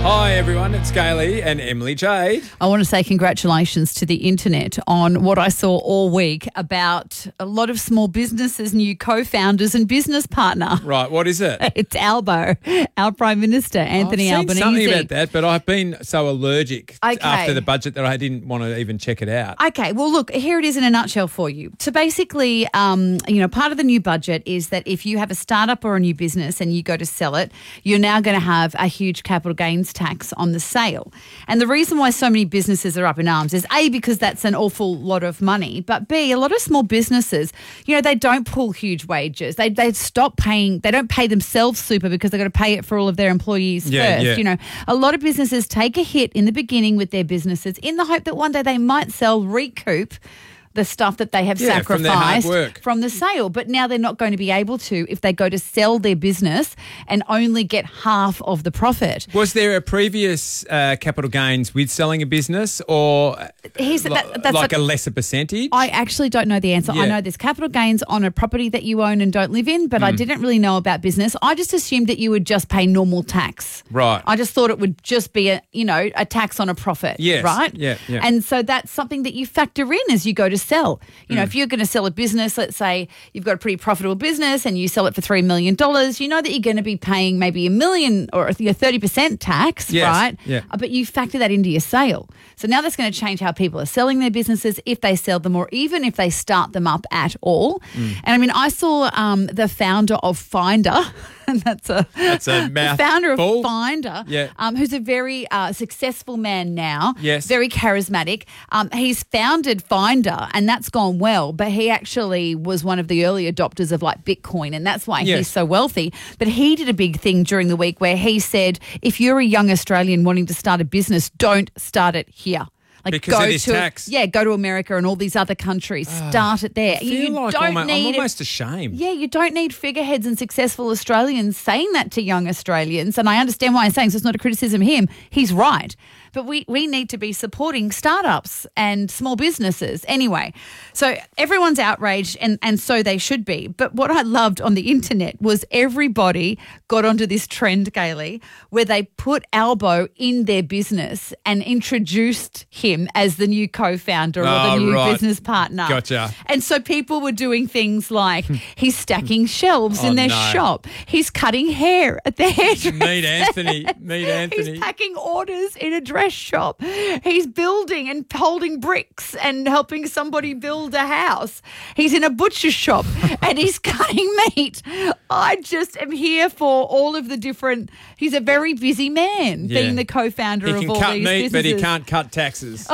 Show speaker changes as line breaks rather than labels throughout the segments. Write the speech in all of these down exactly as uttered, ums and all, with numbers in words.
Hi everyone, it's Gailey and Emily Jade.
I want to say congratulations to the internet on what I saw all week about a lot of small businesses, new co-founders and business partner.
Right, what is it?
It's Albo, our Prime Minister, Anthony
I've seen
Albanese.
something about that, but I've been so allergic
Okay.
after the budget that I didn't want to even check it out.
Okay, well, look, here it is in a nutshell for you. So basically, um, you know, part of the new budget is that if you have a startup or a new business and you go to sell it, you're now going to have a huge capital gains tax on the sale. And the reason why so many businesses are up in arms is A, because that's an awful lot of money, but B, a lot of small businesses, you know, they don't pull huge wages. They they stop paying, they don't pay themselves super because they've got to pay it for all of their employees
Yeah,
first.
yeah.
You know, a lot of businesses take a hit in the beginning with their businesses in the hope that one day they might sell, recoup the stuff that they have
Yeah, from their hard
sacrificed
work.
from the sale. But now they're not going to be able to if they go to sell their business and only get half of the profit.
Was there a previous uh, capital gains with selling a business or
Here's,
li-
that, that's
like
a,
a lesser percentage?
I actually don't know the answer.
Yeah.
I know there's capital gains on a property that you own and don't live in, but I
Mm.
didn't really know about business. I just assumed that you would just pay normal tax.
Right.
I just thought it would just be a, you know, a tax on a profit.
Yes.
Right?
Yeah, yeah.
And so that's something that you factor in as you go to sell. You know,
Mm.
if you're going to sell a business, let's say you've got a pretty profitable business and you sell it for three million dollars, you know that you're going to be paying maybe a million or your thirty percent tax,
Yes,
right?
yeah.
Uh, But you factor that into your sale. So now that's going to change how people are selling their businesses, if they sell them or even if they start them up at all.
Mm.
And I mean, I saw um, the founder of Finder, and that's a,
That's a
the founder of
mouthful.
Finder,
Yeah.
um, who's a very uh, successful man now,
Yes.
very charismatic. Um, he's founded Finder and that's gone well, but he actually was one of the early adopters of like Bitcoin and that's why
Yes.
he's so wealthy. But he did a big thing during the week where he said, if you're a young Australian wanting to start a business, don't start it here. Like
Because
go
of this
to
tax.
yeah, go to America and all these other countries. Start it there.
I feel
you
like
don't
almost,
need
I'm
it-
almost ashamed.
yeah, you don't need figureheads and successful Australians saying that to young Australians. And I understand why I'm saying so. It's not a criticism of him. He's right. But we, we need to be supporting startups and small businesses anyway. So everyone's outraged and, and so they should be. But what I loved on the internet was everybody got onto this trend, Gailey, where they put Albo in their business and introduced him as the new co-founder or the
Oh,
new
right.
business partner.
Gotcha.
And so people were doing things like he's stacking shelves
Oh,
in their
no.
shop. He's cutting hair at the hairdresser.
Meet Anthony. Meet Anthony.
He's packing orders in a dress shop. He's building and holding bricks and helping somebody build a house. He's in a butcher shop and he's cutting meat. I just am here for all of the different. He's a very busy man,
Yeah.
being the co-founder
He
of
can
all
cut
these
meat,
businesses.
but he can't cut taxes.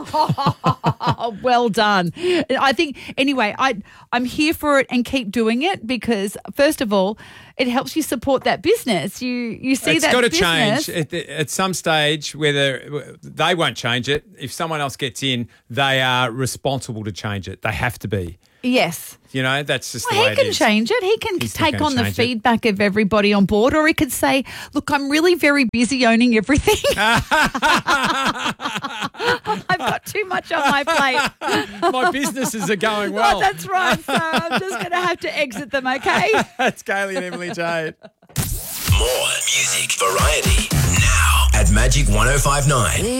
Oh, well done. I think, anyway, I, I'm here for it and keep doing it because, first of all, it helps you support that business. You you see
It's
that
got to
business.
change at, at some stage. Whether they won't change it, if someone else gets in, they are responsible to change it. They have to be.
Yes.
You know, that's just
Well,
the way
he
it
can
is.
change it. He can
He's not
take
gonna
on the
change it.
feedback of everybody on board, or he could say, look, I'm really very busy owning everything. I've got too much on my plate.
My businesses are going
Oh,
well.
that's right. So I'm just going to have to exit them, okay?
That's Gailey and Emily Jade.
More music variety now at Magic one oh five nine.